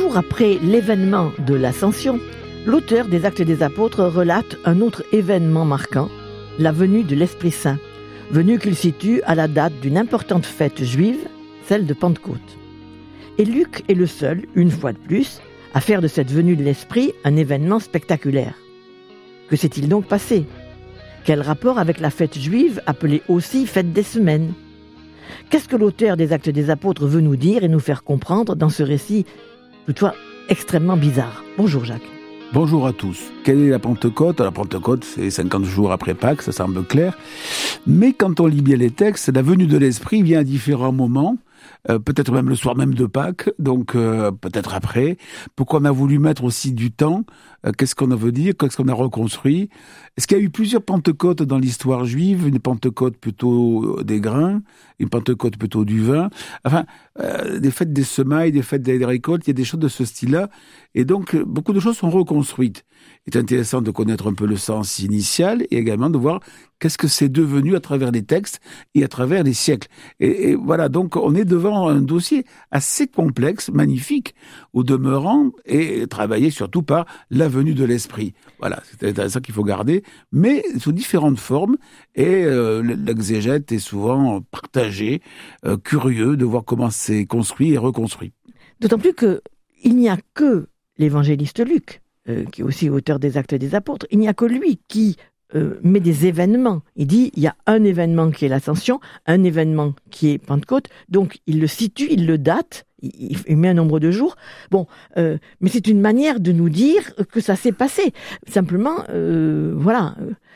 jours après l'événement de l'Ascension, l'auteur des Actes des Apôtres relate un autre événement marquant, la venue de l'Esprit Saint, venue qu'il situe à la date d'une importante fête juive, celle de Pentecôte. Et Luc est le seul, une fois de plus, à faire de cette venue de l'Esprit un événement spectaculaire. Que s'est-il donc passé ? Quel rapport avec la fête juive, appelée aussi fête des semaines ? Qu'est-ce que l'auteur des Actes des Apôtres veut nous dire et nous faire comprendre dans ce récit, toutefois extrêmement bizarre ? Bonjour Jacques. Bonjour à tous. Quelle est la Pentecôte ? La Pentecôte, c'est 50 jours après Pâques, ça semble clair. Mais quand on lit bien les textes, la venue de l'Esprit vient à différents moments, peut-être même le soir même de Pâques, donc peut-être après. Pourquoi on a voulu mettre aussi du temps ? Qu'est-ce qu'on veut dire ? Qu'est-ce qu'on a reconstruit ? Est-ce qu'il y a eu plusieurs Pentecôtes dans l'histoire juive ? Une Pentecôte plutôt des grains, une Pentecôte plutôt du vin. Enfin, des fêtes des semailles, des fêtes des récoltes, il y a des choses de ce style-là. Et donc, beaucoup de choses sont reconstruites. Il est intéressant de connaître un peu le sens initial et également de voir qu'est-ce que c'est devenu à travers les textes et à travers les siècles. Et voilà, donc on est devant un dossier assez complexe, magnifique, au demeurant, et travaillé surtout par la venue de l'Esprit. Voilà, c'est ça qu'il faut garder, mais sous différentes formes, et l'exégète est souvent partagé, curieux de voir comment c'est construit et reconstruit. D'autant plus qu'il n'y a que l'évangéliste Luc, qui est aussi auteur des Actes des Apôtres, il n'y a que lui qui met des événements. Il dit, il y a un événement qui est l'Ascension, un événement qui est Pentecôte, donc il le situe, il le date, il met un nombre de jours. Bon, mais c'est une manière de nous dire que ça s'est passé. Simplement, voilà,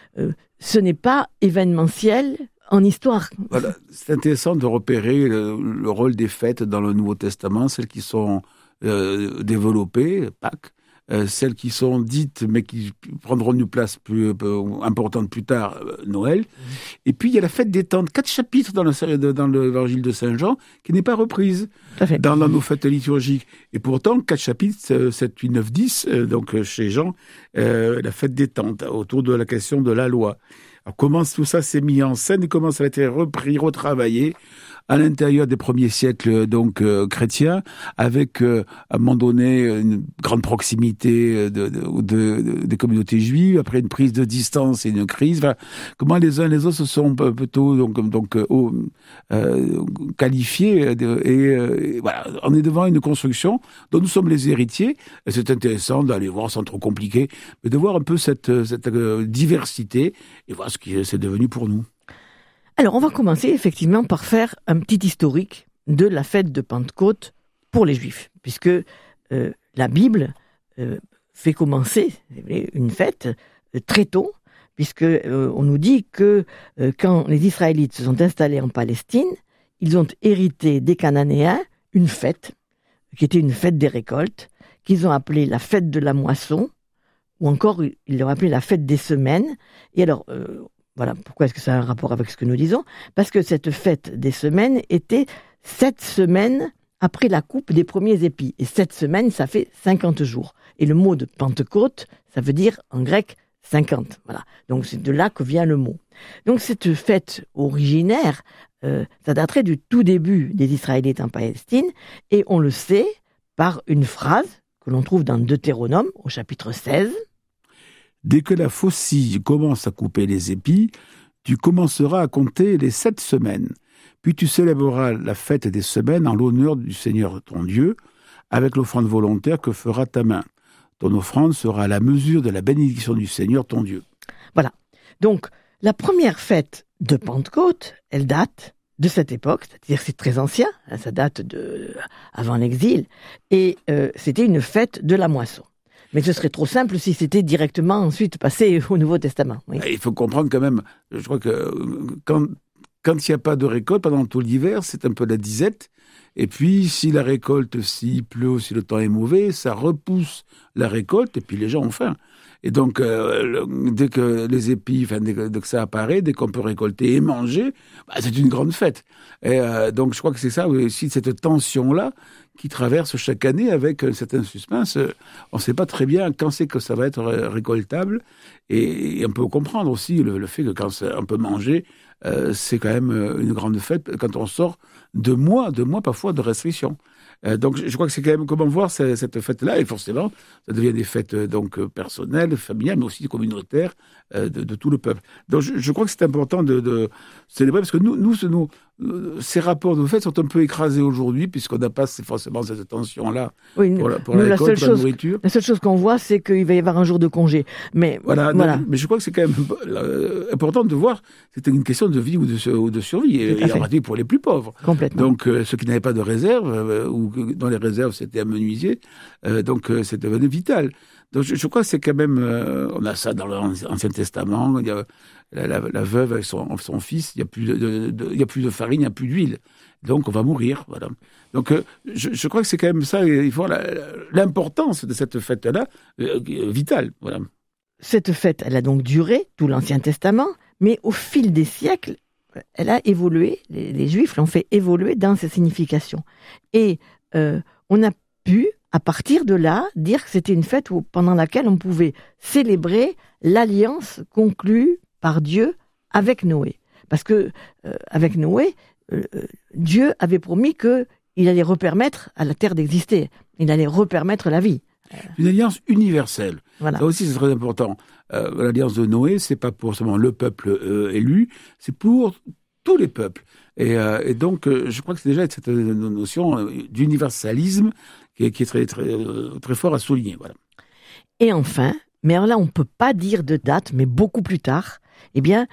ce n'est pas événementiel en histoire. Voilà, c'est intéressant de repérer le rôle des fêtes dans le Nouveau Testament, celles qui sont développées, Pâques, celles qui sont dites mais qui prendront une place plus importante plus tard, Noël. Et puis il y a la fête des tentes, 4 chapitres dans l'évangile de Saint Jean qui n'est pas reprise dans nos fêtes liturgiques. Et pourtant 4 chapitres, 7, 8, 9, 10, donc chez Jean, la fête des tentes, autour de la question de la loi. Alors comment tout ça s'est mis en scène et comment ça a été repris, retravaillé à l'intérieur des premiers siècles donc chrétiens, avec à un moment donné une grande proximité des communautés juives, après une prise de distance et une crise. Enfin, comment les uns et les autres se sont plutôt qualifiés et voilà, on est devant une construction dont nous sommes les héritiers. Et c'est intéressant d'aller voir sans trop compliquer, mais de voir un peu cette diversité et voir ce qui c'est devenu pour nous. Alors, on va commencer effectivement par faire un petit historique de la fête de Pentecôte pour les Juifs, puisque la Bible fait commencer une fête très tôt, puisque on nous dit que quand les Israélites se sont installés en Palestine, ils ont hérité des Cananéens une fête, qui était une fête des récoltes, qu'ils ont appelée la fête de la moisson, ou encore ils l'ont appelée la fête des semaines. Et alors, voilà, pourquoi est-ce que ça a un rapport avec ce que nous disons ? Parce que cette fête des semaines était 7 semaines après la coupe des premiers épis. Et 7 semaines, ça fait 50 jours. Et le mot de Pentecôte, ça veut dire en grec 50. Voilà. Donc c'est de là que vient le mot. Donc cette fête originaire, ça daterait du tout début des Israélites en Palestine. Et on le sait par une phrase que l'on trouve dans Deutéronome, au chapitre 16. Dès que la faucille commence à couper les épis, tu commenceras à compter les 7 semaines. Puis tu célébreras la fête des semaines en l'honneur du Seigneur ton Dieu, avec l'offrande volontaire que fera ta main. Ton offrande sera à la mesure de la bénédiction du Seigneur ton Dieu. Voilà. Donc, la première fête de Pentecôte, elle date de cette époque, c'est-à-dire que c'est très ancien, ça date avant l'exil, et c'était une fête de la moisson. Mais ce serait trop simple si c'était directement ensuite passé au Nouveau Testament. Oui. Il faut comprendre quand même, je crois que quand il n'y a pas de récolte pendant tout l'hiver, c'est un peu la disette. Et puis, si la récolte, s'il pleut ou si le temps est mauvais, ça repousse la récolte et puis les gens ont faim. Et donc, dès que les épis, dès que ça apparaît, dès qu'on peut récolter et manger, c'est une grande fête. Et donc, je crois que c'est ça aussi, cette tension-là qui traverse chaque année avec un certain suspense. On ne sait pas très bien quand c'est que ça va être récoltable. Et on peut comprendre aussi le fait que quand on peut manger, c'est quand même une grande fête quand on sort de mois parfois de restrictions. Donc je crois que c'est quand même comment voir cette fête-là, et forcément, ça devient des fêtes donc personnelles, familiales, mais aussi communautaires de tout le peuple. Donc je crois que c'est important de célébrer, parce que nous, ces rapports de fête sont un peu écrasés aujourd'hui, puisqu'on n'a pas forcément cette tension-là pour la récolte, pour la nourriture. La seule chose qu'on voit, c'est qu'il va y avoir un jour de congé. Mais voilà. Mais je crois que c'est quand même important de voir, c'est une question de vie ou de survie, et en particulier pour les plus pauvres. Complètement. Donc ceux qui n'avaient pas de réserve, ou dans les réserves c'était à menuisier, donc c'est devenu vital. Donc je crois que c'est quand même, on a ça dans l'Ancien Testament, il y a la veuve avec son fils, il y a plus de farine, il n'y a plus d'huile. Donc on va mourir, voilà. Donc je crois que c'est quand même ça, il faut l'importance de cette fête-là, vitale, voilà. Cette fête, elle a donc duré tout l'Ancien Testament, mais au fil des siècles, elle a évolué, les Juifs l'ont fait évoluer dans ses significations. Et on a pu, à partir de là, dire que c'était une fête pendant laquelle on pouvait célébrer l'alliance conclue par Dieu avec Noé. Parce que avec Noé, Dieu avait promis qu'il allait repermettre à la terre d'exister. Il allait repermettre la vie. Une alliance universelle. Voilà. Ça aussi, c'est très important. L'alliance de Noé, c'est pas pour seulement le peuple élu, c'est pour tous les peuples. Et donc, je crois que c'est déjà cette notion d'universalisme qui est très, très, très fort à souligner. Voilà. Et enfin, mais alors là, on ne peut pas dire de date, mais beaucoup plus tard, eh bien,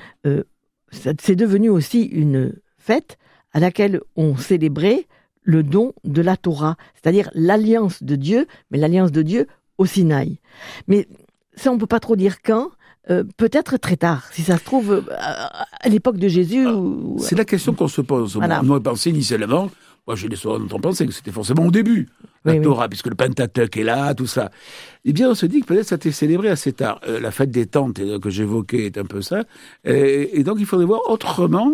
c'est devenu aussi une fête à laquelle on célébrait le don de la Torah, c'est-à-dire l'alliance de Dieu, mais l'alliance de Dieu au Sinaï. Mais ça, on ne peut pas trop dire quand, peut-être très tard, si ça se trouve à l'époque de Jésus. C'est la question qu'on se pose. Voilà. On aurait pensé initialement, moi j'ai longtemps pensé que c'était forcément au début, la Torah, puisque le Pentateuque est là, tout ça. Eh bien, on se dit que peut-être ça a été célébré assez tard. La fête des tentes que j'évoquais est un peu ça. Et donc, il faudrait voir autrement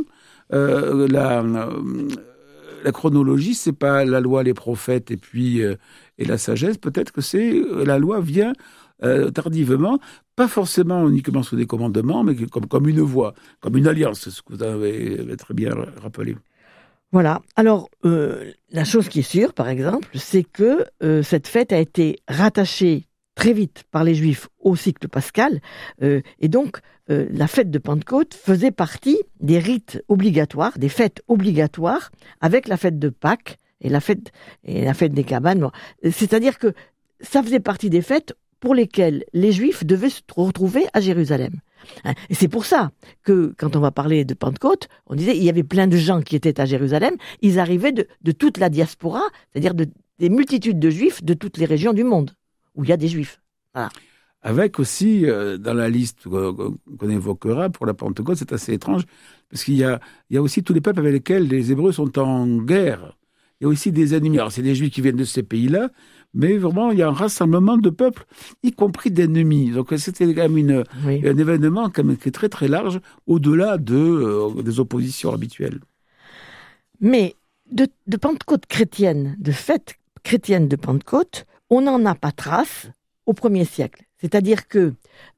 la chronologie, c'est pas la loi, les prophètes et la sagesse. Peut-être que la loi vient tardivement, pas forcément uniquement sous des commandements, mais comme une voie, comme une alliance, c'est ce que vous avez très bien rappelé. Voilà. Alors, la chose qui est sûre, par exemple, c'est que cette fête a été rattachée très vite par les Juifs au cycle pascal, et donc la fête de Pentecôte faisait partie des rites obligatoires, des fêtes obligatoires, avec la fête de Pâques et la fête des cabanes. Bon. C'est-à-dire que ça faisait partie des fêtes pour lesquelles les Juifs devaient se retrouver à Jérusalem. Et c'est pour ça que, quand on va parler de Pentecôte, on disait il y avait plein de gens qui étaient à Jérusalem, ils arrivaient de toute la diaspora, c'est-à-dire des multitudes de Juifs de toutes les régions du monde, où il y a des Juifs. Voilà. Avec aussi, dans la liste qu'on évoquera pour la Pentecôte, c'est assez étrange, parce qu'il y a aussi tous les peuples avec lesquels les Hébreux sont en guerre. Il y a aussi des ennemis. Alors, c'est des Juifs qui viennent de ces pays-là, mais vraiment, il y a un rassemblement de peuples, y compris d'ennemis. Donc, c'était quand même un événement quand même qui est très, très large, au-delà des oppositions habituelles. Mais de Pentecôte chrétienne, de fête chrétienne de Pentecôte, on n'en a pas trace au 1er siècle. C'est-à-dire que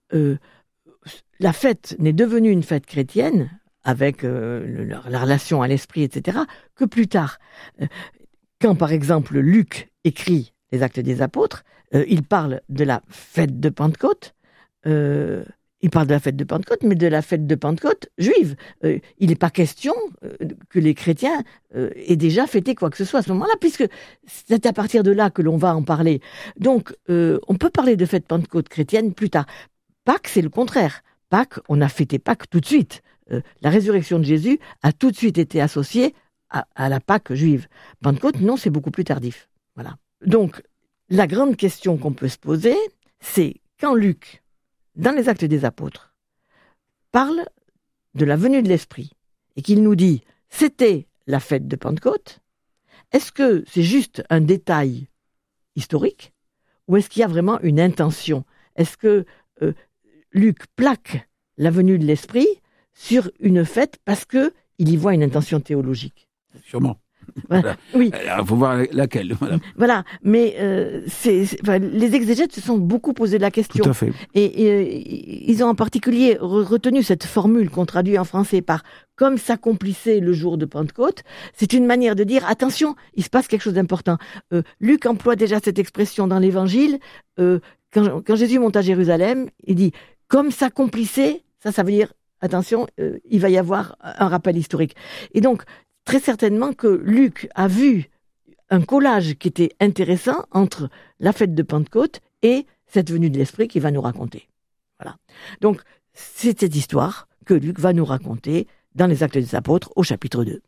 la fête n'est devenue une fête chrétienne, avec la relation à l'esprit, etc., que plus tard. Quand, par exemple, Luc écrit les Actes des Apôtres, il parle de la fête de Pentecôte, il parle de la fête de Pentecôte, mais de la fête de Pentecôte juive. Il n'est pas question que les chrétiens aient déjà fêté quoi que ce soit à ce moment-là, puisque c'est à partir de là que l'on va en parler. Donc, on peut parler de fête Pentecôte chrétienne plus tard. Pâques, c'est le contraire. Pâques, on a fêté Pâques tout de suite. La résurrection de Jésus a tout de suite été associée à la Pâque juive. Pentecôte, non, c'est beaucoup plus tardif. Voilà. Donc, la grande question qu'on peut se poser, c'est quand Luc, dans les Actes des Apôtres, parle de la venue de l'Esprit et qu'il nous dit « c'était la fête de Pentecôte », est-ce que c'est juste un détail historique ou est-ce qu'il y a vraiment une intention ? Est-ce que Luc plaque la venue de l'Esprit sur une fête parce qu'il y voit une intention théologique ? Sûrement. Voilà. Oui. Alors, faut voir laquelle. Voilà. Mais les exégètes se sont beaucoup posé la question. Tout à fait. Et ils ont en particulier retenu cette formule qu'on traduit en français par « comme s'accomplissait le jour de Pentecôte ». C'est une manière de dire « attention, il se passe quelque chose d'important ». Luc emploie déjà cette expression dans l'Évangile. Quand Jésus monte à Jérusalem, il dit « comme s'accomplissait », ça veut dire « attention, il va y avoir un rappel historique ». Et donc, très certainement que Luc a vu un collage qui était intéressant entre la fête de Pentecôte et cette venue de l'Esprit qu'il va nous raconter. Voilà. Donc, c'est cette histoire que Luc va nous raconter dans les Actes des Apôtres au chapitre 2.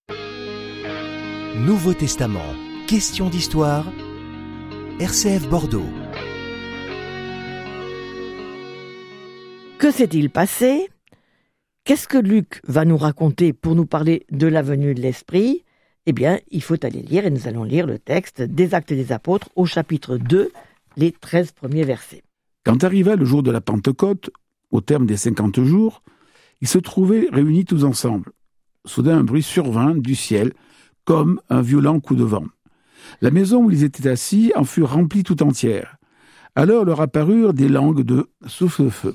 Nouveau Testament, question d'histoire, RCF Bordeaux. Que s'est-il passé ? Qu'est-ce que Luc va nous raconter pour nous parler de la venue de l'Esprit ? Eh bien, il faut aller lire, et nous allons lire le texte des Actes des Apôtres au chapitre 2, les 13 premiers versets. Quand arriva le jour de la Pentecôte, au terme des 50 jours, ils se trouvaient réunis tous ensemble. Soudain, un bruit survint du ciel, comme un violent coup de vent. La maison où ils étaient assis en fut remplie tout entière. Alors leur apparurent des langues de souffle-feu,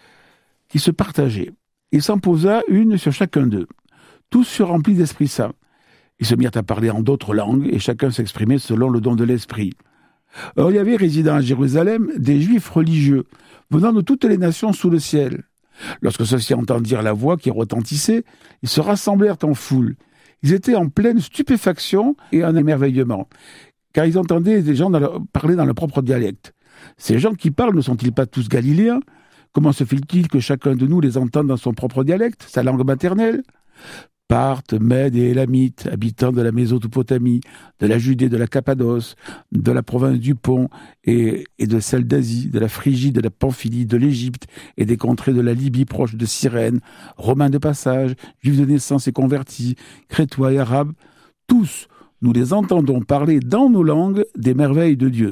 qui se partageaient. Il s'en posa une sur chacun d'eux. Tous furent remplis d'Esprit Saint. Ils se mirent à parler en d'autres langues, et chacun s'exprimait selon le don de l'Esprit. Or il y avait résidant à Jérusalem des Juifs religieux, venant de toutes les nations sous le ciel. Lorsque ceux-ci entendirent la voix qui retentissait, ils se rassemblèrent en foule. Ils étaient en pleine stupéfaction et en émerveillement, car ils entendaient des gens parler dans leur propre dialecte. Ces gens qui parlent ne sont-ils pas tous galiléens ? Comment se fait-il que chacun de nous les entende dans son propre dialecte, sa langue maternelle ? Parthes, Mèdes et Élamites, habitants de la Mésopotamie, de la Judée, de la Cappadoce, de la province du Pont et de celle d'Asie, de la Phrygie, de la Pamphylie, de l'Égypte et des contrées de la Libye proche de Cyrène, Romains de passage, Juifs de naissance et convertis, Crétois et Arabes, tous, nous les entendons parler dans nos langues des merveilles de Dieu.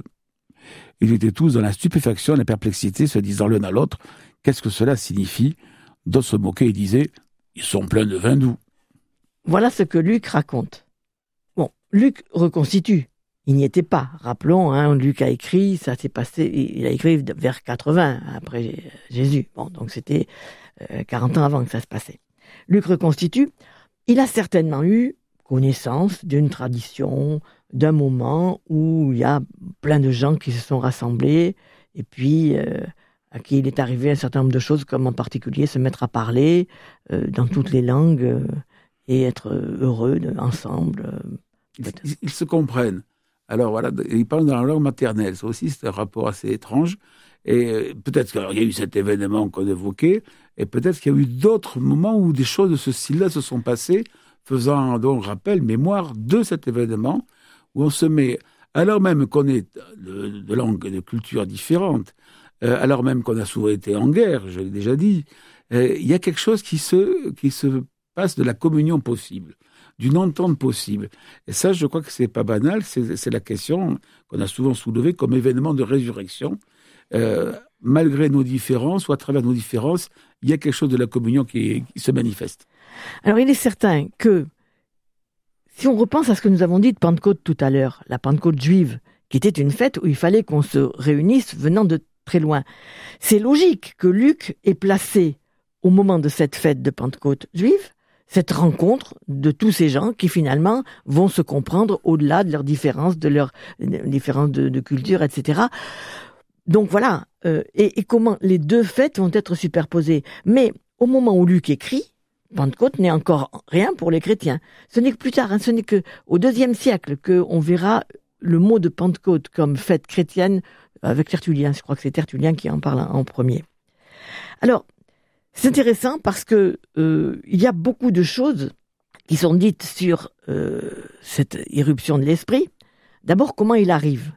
Ils étaient tous dans la stupéfaction et la perplexité, se disant l'un à l'autre, qu'est-ce que cela signifie ? D'autres se moquaient et disaient, ils sont pleins de vin doux. Voilà ce que Luc raconte. Bon, Luc reconstitue. Il n'y était pas. Rappelons, Luc a écrit, ça s'est passé, il a écrit vers 80 après Jésus. Bon, donc c'était 40 ans avant que ça se passait. Luc reconstitue. Il a certainement eu connaissance d'une tradition, d'un moment où il y a plein de gens qui se sont rassemblés et puis à qui il est arrivé un certain nombre de choses, comme en particulier se mettre à parler dans toutes les langues et être heureux ensemble. Ils se comprennent. Alors voilà, ils parlent dans la langue maternelle. Ça aussi, c'est un rapport assez étrange. Et peut-être qu'il y a eu cet événement qu'on évoquait, et peut-être qu'il y a eu d'autres moments où des choses de ce style-là se sont passées, faisant donc rappel, mémoire de cet événement, où on se met, alors même qu'on est de langues et de cultures différentes, alors même qu'on a souvent été en guerre, je l'ai déjà dit, il y a quelque chose qui se passe de la communion possible, d'une entente possible. Et ça, je crois que c'est pas banal, c'est la question qu'on a souvent soulevée comme événement de résurrection. Malgré nos différences ou à travers nos différences, il y a quelque chose de la communion qui se manifeste. Alors il est certain que si on repense à ce que nous avons dit de Pentecôte tout à l'heure, la Pentecôte juive, qui était une fête où il fallait qu'on se réunisse venant de très loin, c'est logique que Luc ait placé au moment de cette fête de Pentecôte juive cette rencontre de tous ces gens qui finalement vont se comprendre au-delà de leurs différences, de leurs différences de culture, etc. Donc voilà, et comment les deux fêtes vont être superposées. Mais au moment où Luc écrit, Pentecôte n'est encore rien pour les chrétiens. Ce n'est que plus tard, ce n'est qu'au IIe siècle qu'on verra le mot de Pentecôte comme fête chrétienne avec Tertullien. Je crois que c'est Tertullien qui en parle en premier. Alors, c'est intéressant parce que il y a beaucoup de choses qui sont dites sur cette irruption de l'esprit. D'abord, comment il arrive.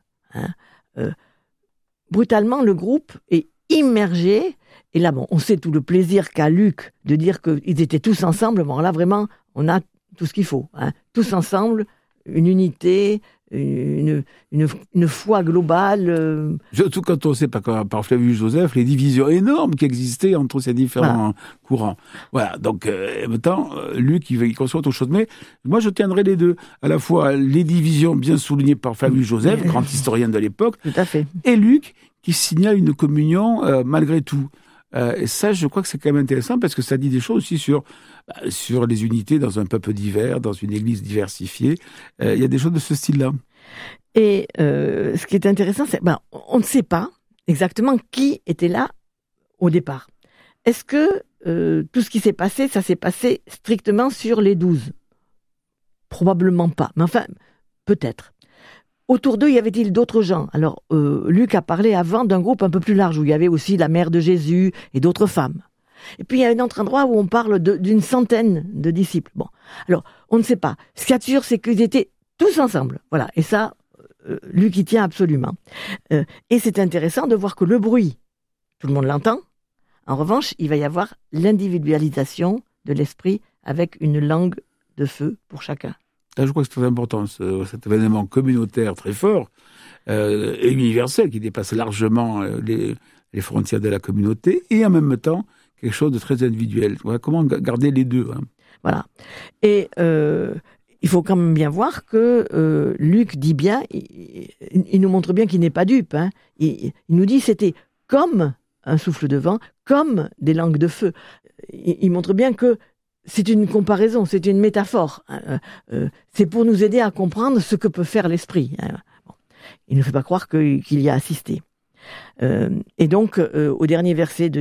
Brutalement, le groupe est immergé. Et là, on sait tout le plaisir qu'a Luc de dire qu'ils étaient tous ensemble. Bon, là, vraiment, on a tout ce qu'il faut. Tous ensemble, une unité, une foi globale. Surtout quand on sait par Flavius Joseph les divisions énormes qui existaient entre ces différents courants. Voilà, donc en même temps, Luc, il conçoit autre chose. Mais moi, je tiendrai les deux. À la fois les divisions bien soulignées par Flavius Joseph, grand historien de l'époque, tout à fait, et Luc, qui signale une communion malgré tout. Et ça, je crois que c'est quand même intéressant parce que ça dit des choses aussi sur les unités dans un peuple divers, dans une église diversifiée. Il y a des choses de ce style-là. Et ce qui est intéressant, c'est on ne sait pas exactement qui était là au départ. Est-ce que tout ce qui s'est passé, ça s'est passé strictement sur les 12 ? Probablement pas, mais enfin, peut-être. Autour d'eux, y avait-il d'autres gens ? Alors, Luc a parlé avant d'un groupe un peu plus large, où il y avait aussi la mère de Jésus et d'autres femmes. Et puis, il y a un autre endroit où on parle d'une centaine de disciples. Bon, alors, on ne sait pas. Ce qu'il y a de sûr, c'est qu'ils étaient tous ensemble. Voilà, et ça, Luc y tient absolument. Et c'est intéressant de voir que le bruit, tout le monde l'entend. En revanche, il va y avoir l'individualisation de l'esprit avec une langue de feu pour chacun. Là, je crois que c'est très important, cet événement communautaire très fort et universel qui dépasse largement les frontières de la communauté et en même temps quelque chose de très individuel. Voilà, comment garder les deux. Hein. Voilà. Et il faut quand même bien voir que Luc dit bien, il nous montre bien qu'il n'est pas dupe. Hein. Il nous dit c'était comme un souffle de vent, comme des langues de feu. Il montre bien que c'est une comparaison, c'est une métaphore. C'est pour nous aider à comprendre ce que peut faire l'esprit. Bon. Il ne fait pas croire qu'il y a assisté. Et donc, au dernier verset,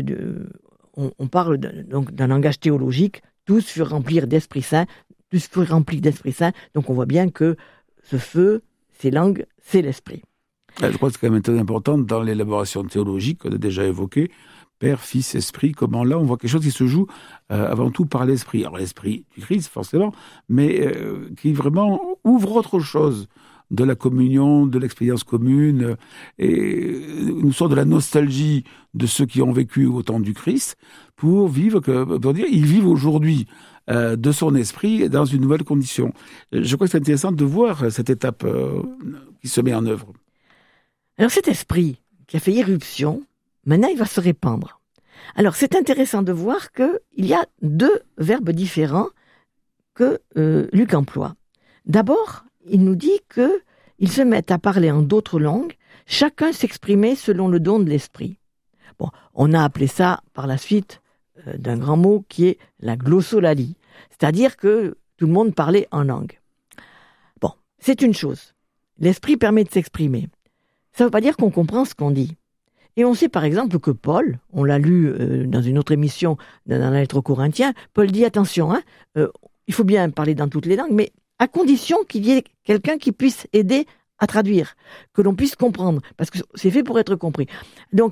on parle d'un langage théologique. Tous furent remplis d'Esprit Saint. Tous furent remplis d'Esprit Saint. Donc, on voit bien que ce feu, ces langues, c'est l'esprit. Je crois que c'est quand même très important dans l'élaboration théologique qu'on a déjà évoquée. Père, Fils, Esprit, comment là, on voit quelque chose qui se joue avant tout par l'Esprit. Alors l'Esprit du Christ, forcément, mais qui vraiment ouvre autre chose de la communion, de l'expérience commune, et nous sort de la nostalgie de ceux qui ont vécu au temps du Christ, pour dire, ils vivent aujourd'hui de son esprit dans une nouvelle condition. Je crois que c'est intéressant de voir cette étape qui se met en œuvre. Alors cet esprit qui a fait irruption, maintenant, il va se répandre. Alors, c'est intéressant de voir qu'il y a deux verbes différents que Luc emploie. D'abord, il nous dit qu'ils se mettent à parler en d'autres langues, chacun s'exprimer selon le don de l'esprit. Bon, on a appelé ça par la suite d'un grand mot qui est la glossolalie, c'est-à-dire que tout le monde parlait en langue. Bon, c'est une chose. L'esprit permet de s'exprimer. Ça ne veut pas dire qu'on comprend ce qu'on dit. Et on sait par exemple que Paul, on l'a lu dans une autre émission dans la lettre aux Corinthiens, Paul dit attention, il faut bien parler dans toutes les langues, mais à condition qu'il y ait quelqu'un qui puisse aider à traduire, que l'on puisse comprendre, parce que c'est fait pour être compris. Donc,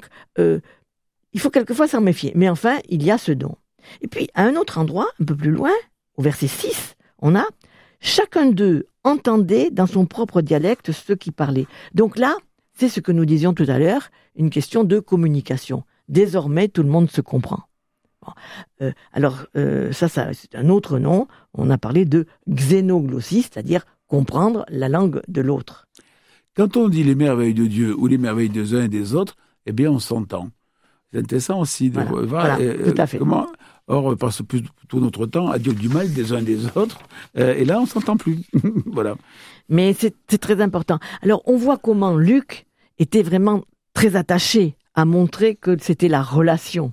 il faut quelquefois s'en méfier. Mais enfin, il y a ce don. Et puis, à un autre endroit, un peu plus loin, au verset 6, on a « Chacun d'eux entendait dans son propre dialecte ceux qui parlaient ». Donc là, c'est ce que nous disions tout à l'heure, une question de communication. Désormais, tout le monde se comprend. Bon. Ça, c'est un autre nom. On a parlé de xénoglossie, c'est-à-dire comprendre la langue de l'autre. Quand on dit les merveilles de Dieu ou les merveilles des uns et des autres, eh bien, on s'entend. C'est intéressant aussi de voir tout à fait. comment... Or, on passe tout notre temps à dire du mal des uns et des autres, et là, on ne s'entend plus. Voilà. Mais c'est très important. Alors, on voit comment Luc était vraiment très attaché à montrer que c'était la relation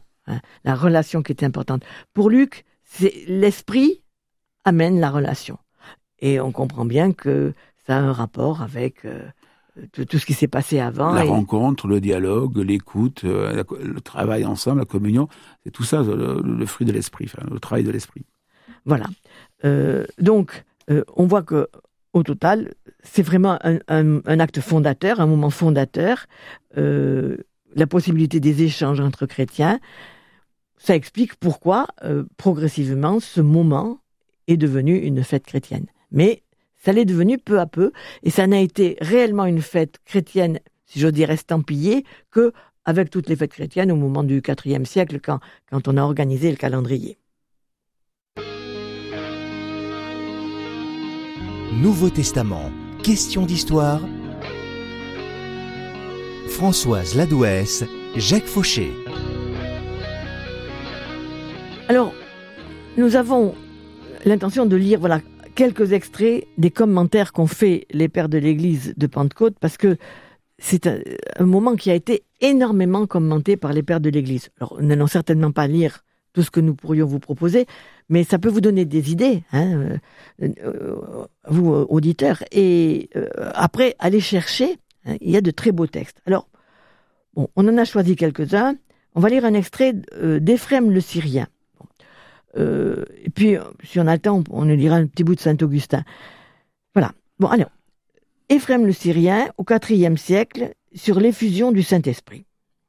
qui était importante. Pour Luc, l'esprit amène la relation. Et on comprend bien que ça a un rapport avec tout ce qui s'est passé avant. La rencontre, le dialogue, l'écoute, le travail ensemble, la communion, c'est tout ça le fruit de l'esprit, le travail de l'esprit. Voilà. Donc, on voit que au total, c'est vraiment un acte fondateur, un moment fondateur, la possibilité des échanges entre chrétiens. Ça explique pourquoi, progressivement, ce moment est devenu une fête chrétienne. Mais ça l'est devenu peu à peu, et ça n'a été réellement une fête chrétienne, si j'ose dire estampillée, qu'avec toutes les fêtes chrétiennes au moment du IVe siècle, quand on a organisé le calendrier. Nouveau Testament, Question d'histoire. Françoise Ladouès, Jacques Fauché. Alors, nous avons l'intention de lire quelques extraits des commentaires qu'ont fait les pères de l'Église de Pentecôte, parce que c'est un moment qui a été énormément commenté par les pères de l'Église. Alors, nous n'allons certainement pas lire tout ce que nous pourrions vous proposer, mais ça peut vous donner des idées, vous, auditeurs. Et après, allez chercher, il y a de très beaux textes. Alors, bon, on en a choisi quelques-uns. On va lire un extrait d'Éphrem le Syrien. Et puis, si on a le temps, on lira un petit bout de Saint-Augustin. Voilà. Bon, alors, Éphrem le Syrien, au IVe siècle, sur l'effusion du Saint-Esprit.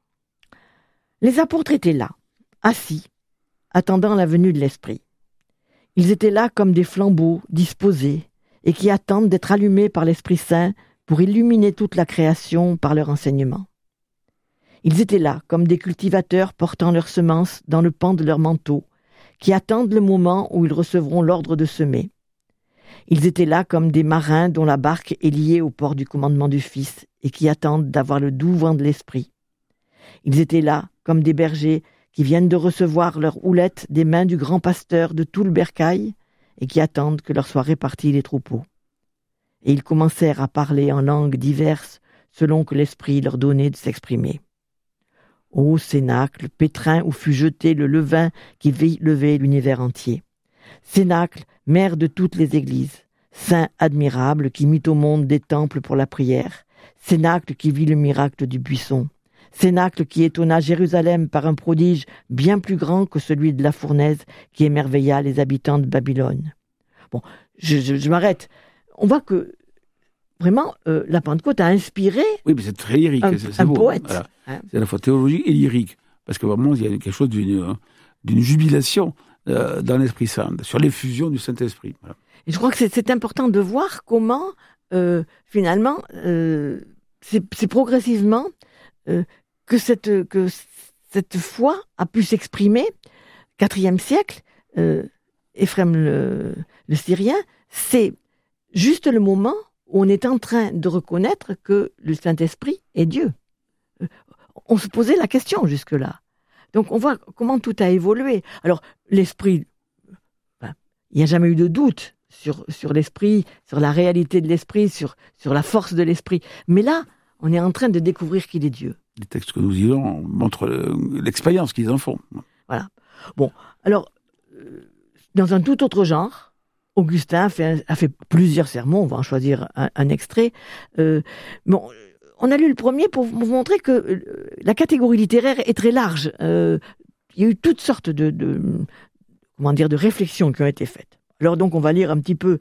Les apôtres étaient là, assis, attendant la venue de l'Esprit. Ils étaient là comme des flambeaux disposés et qui attendent d'être allumés par l'Esprit Saint pour illuminer toute la création par leur enseignement. Ils étaient là comme des cultivateurs portant leurs semences dans le pan de leur manteau, qui attendent le moment où ils recevront l'ordre de semer. Ils étaient là comme des marins dont la barque est liée au port du commandement du Fils et qui attendent d'avoir le doux vent de l'Esprit. Ils étaient là comme des bergers qui viennent de recevoir leur houlette des mains du grand pasteur de tout le bercail et qui attendent que leur soient répartis les troupeaux. Et ils commencèrent à parler en langues diverses selon que l'Esprit leur donnait de s'exprimer. Ô Cénacle, pétrin où fut jeté le levain qui levait l'univers entier. Cénacle, mère de toutes les églises, saint admirable qui mit au monde des temples pour la prière, Cénacle qui vit le miracle du buisson, Cénacle qui étonna Jérusalem par un prodige bien plus grand que celui de la fournaise qui émerveilla les habitants de Babylone. Bon, je m'arrête. On voit que vraiment, la Pentecôte a inspiré oui, mais c'est très lyrique, c'est un beau. poète. Voilà. Hein. C'est à la fois théologique et lyrique, parce que vraiment, il y a quelque chose d'une jubilation dans l'Esprit Saint, sur l'effusion du Saint-Esprit. Voilà. Et je crois que c'est important de voir comment, finalement, c'est progressivement que cette foi a pu s'exprimer. IVe siècle, Éphrem le Syrien, c'est juste le moment où on est en train de reconnaître que le Saint-Esprit est Dieu. On se posait la question jusque-là. Donc on voit comment tout a évolué. Alors l'Esprit, il n'y a jamais eu de doute sur l'Esprit, sur la réalité de l'Esprit, sur la force de l'Esprit. Mais là, on est en train de découvrir qu'il est Dieu. Les textes que nous lisons montrent l'expérience qu'ils en font. Voilà. Bon, alors, dans un tout autre genre, Augustin a fait plusieurs sermons, on va en choisir un extrait. Bon, on a lu le premier pour vous montrer que la catégorie littéraire est très large. Il y a eu toutes sortes de réflexions qui ont été faites. Alors donc, on va lire un petit peu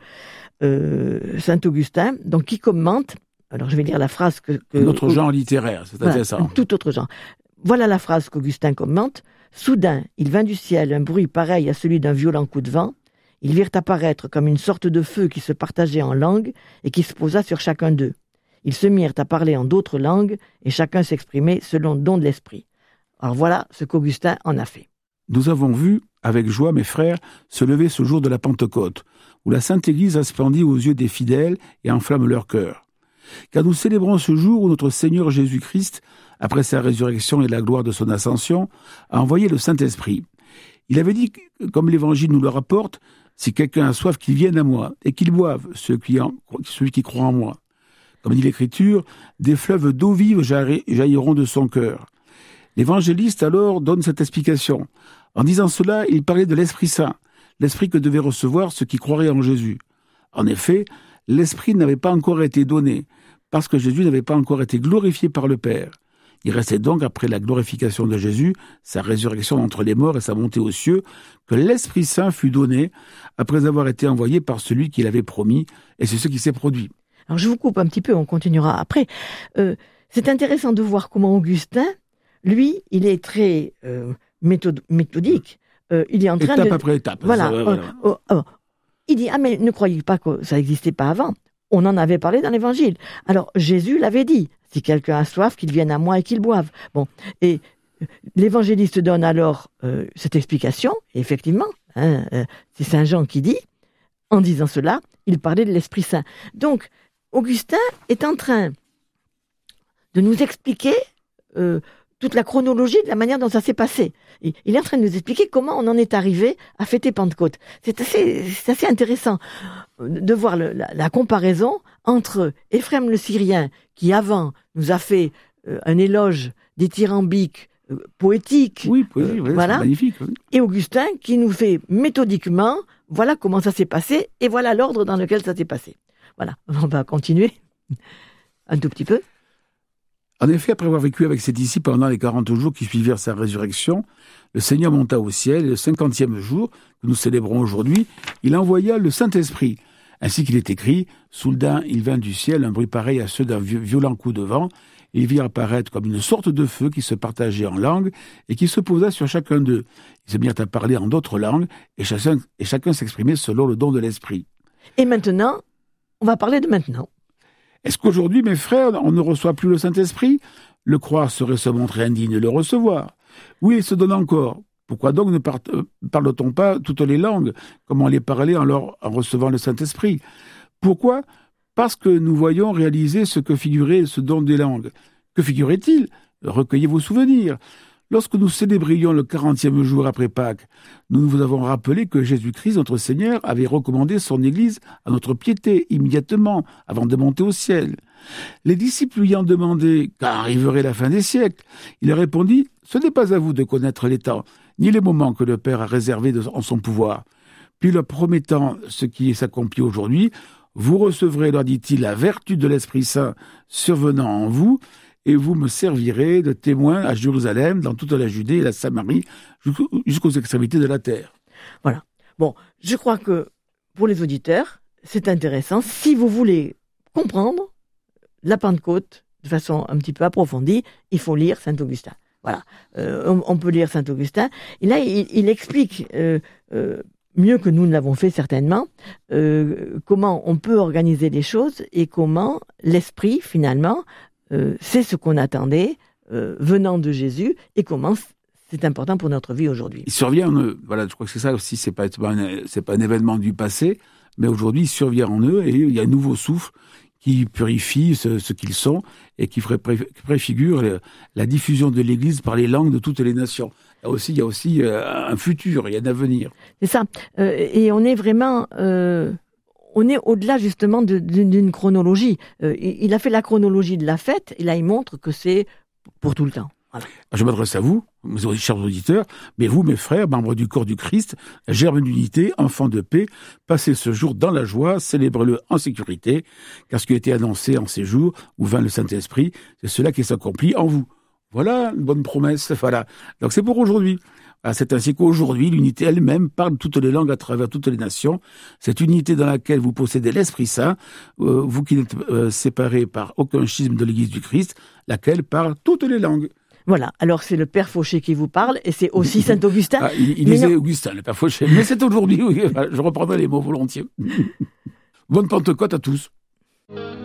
Saint-Augustin, donc qui commente. Alors, je vais lire la phrase que un autre genre littéraire, c'est intéressant. Un tout autre genre. Voilà la phrase qu'Augustin commente. Soudain, il vint du ciel un bruit pareil à celui d'un violent coup de vent. Ils virent apparaître comme une sorte de feu qui se partageait en langues et qui se posa sur chacun d'eux. Ils se mirent à parler en d'autres langues et chacun s'exprimait selon le don de l'esprit. Alors voilà ce qu'Augustin en a fait. Nous avons vu, avec joie, mes frères, se lever ce jour de la Pentecôte, où la Sainte Église resplendit aux yeux des fidèles et enflamme leur cœur. Car nous célébrons ce jour où notre Seigneur Jésus-Christ, après sa résurrection et la gloire de son ascension, a envoyé le Saint-Esprit. Il avait dit, comme l'Évangile nous le rapporte, « Si quelqu'un a soif, qu'il vienne à moi, et qu'il boive, celui qui croit en moi. » Comme dit l'Écriture, « Des fleuves d'eau vive jailliront de son cœur. » L'évangéliste alors donne cette explication. En disant cela, il parlait de l'Esprit Saint, l'Esprit que devaient recevoir ceux qui croiraient en Jésus. En effet, l'Esprit n'avait pas encore été donné, parce que Jésus n'avait pas encore été glorifié par le Père. Il restait donc, après la glorification de Jésus, sa résurrection d'entre les morts et sa montée aux cieux, que l'Esprit Saint fut donné, après avoir été envoyé par celui qui l'avait promis, et c'est ce qui s'est produit. Alors je vous coupe un petit peu, on continuera après. C'est intéressant de voir comment Augustin, lui, il est très méthodique. Il est en train étape après étape. Voilà. Il dit, mais ne croyez pas que ça n'existait pas avant. On en avait parlé dans l'Évangile. Alors, Jésus l'avait dit. Si quelqu'un a soif, qu'il vienne à moi et qu'il boive. Bon. Et l'évangéliste donne alors cette explication. Et effectivement, c'est Saint Jean qui dit, en disant cela, il parlait de l'Esprit Saint. Donc, Augustin est en train de nous expliquer toute la chronologie de la manière dont ça s'est passé. Il est en train de nous expliquer comment on en est arrivé à fêter Pentecôte. C'est assez intéressant de voir la comparaison entre Éphrem le Syrien, qui avant nous a fait un éloge dithyrambique, poétique, Oui, poésie, voilà, c'est magnifique. Oui. et Augustin qui nous fait méthodiquement, voilà comment ça s'est passé, et voilà l'ordre dans lequel ça s'est passé. Voilà, on va continuer un tout petit peu. En effet, après avoir vécu avec ses disciples pendant les 40 jours qui suivirent sa résurrection, le Seigneur monta au ciel et le 50e jour, que nous célébrons aujourd'hui, il envoya le Saint-Esprit. Ainsi qu'il est écrit, soudain il vint du ciel un bruit pareil à ceux d'un violent coup de vent, et ils virent apparaître comme une sorte de feu qui se partageait en langues et qui se posa sur chacun d'eux. Ils se mirent à parler en d'autres langues et chacun s'exprimait selon le don de l'Esprit. Et maintenant, on va parler de maintenant. Est-ce qu'aujourd'hui, mes frères, on ne reçoit plus le Saint-Esprit ? Le croire serait se montrer indigne de le recevoir. Oui, il se donne encore. Pourquoi donc ne parle-t-on pas toutes les langues, comme on les parlait en recevant le Saint-Esprit ? Pourquoi ? Parce que nous voyons réaliser ce que figurait ce don des langues. Que figurait-il ? Recueillez vos souvenirs. Lorsque nous célébrions le 40e jour après Pâques, nous vous avons rappelé que Jésus-Christ, notre Seigneur, avait recommandé son Église à notre piété immédiatement avant de monter au ciel. Les disciples lui ayant demandé quand arriverait la fin des siècles, il leur répondit « Ce n'est pas à vous de connaître les temps, ni les moments que le Père a réservés en son pouvoir. » Puis leur promettant ce qui s'accomplit aujourd'hui, « Vous recevrez, leur dit-il, la vertu de l'Esprit Saint survenant en vous, et vous me servirez de témoin à Jérusalem, dans toute la Judée et la Samarie, jusqu'aux extrémités de la terre. » Voilà. Bon, je crois que pour les auditeurs, c'est intéressant. Si vous voulez comprendre la Pentecôte de façon un petit peu approfondie, il faut lire Saint Augustin. Voilà. On peut lire Saint Augustin. Et là, il explique mieux que nous ne l'avons fait certainement, comment on peut organiser les choses et comment l'Esprit, finalement, c'est ce qu'on attendait venant de Jésus et comment c'est important pour notre vie aujourd'hui. Il survient en eux. Voilà, je crois que c'est ça aussi, c'est pas un événement du passé, mais aujourd'hui, il survient en eux et il y a un nouveau souffle qui purifie ce qu'ils sont et qui préfigure la diffusion de l'Église par les langues de toutes les nations. Il y a aussi un futur, il y a un avenir. C'est ça. Et on est vraiment... on est au-delà justement d'une chronologie. Il a fait la chronologie de la fête et là il montre que c'est pour tout le temps. Voilà. Je m'adresse à vous, mes chers auditeurs, mais vous, mes frères, membres du corps du Christ, germe d'unité, enfants de paix, passez ce jour dans la joie, célébrez-le en sécurité, car ce qui a été annoncé en ces jours où vint le Saint-Esprit, c'est cela qui s'accomplit en vous. Voilà une bonne promesse, voilà. Donc c'est pour aujourd'hui. C'est ainsi qu'aujourd'hui, l'unité elle-même parle toutes les langues à travers toutes les nations. Cette unité dans laquelle vous possédez l'Esprit Saint, vous qui n'êtes séparés par aucun schisme de l'Église du Christ, laquelle parle toutes les langues. Voilà, alors c'est le Père Fauché qui vous parle, et c'est aussi Saint Augustin. Il disait Augustin, le Père Fauché, mais c'est aujourd'hui, oui, je reprendrai les mots volontiers. Bonne Pentecôte à tous.